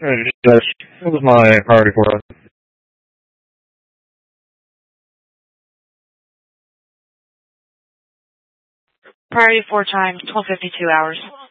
Yes, it was my priority for us. Priority 4 times, 12:52 hours.